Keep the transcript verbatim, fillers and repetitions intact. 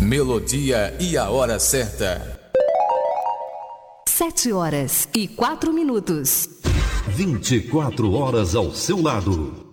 melodia e a hora certa. Sete horas e quatro minutos. vinte e quatro horas ao seu lado.